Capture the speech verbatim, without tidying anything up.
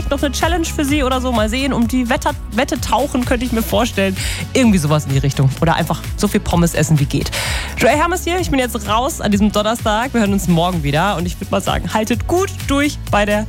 vielleicht noch eine Challenge für Sie oder so. Mal sehen, um die Wette, Wette tauchen, könnte ich mir vorstellen. Irgendwie sowas in die Richtung. Oder einfach so viel Pommes essen, wie geht. Joey Hermes hier, ich bin jetzt raus an diesem Donnerstag. Wir hören uns morgen wieder. Und ich würde mal sagen, haltet gut durch bei der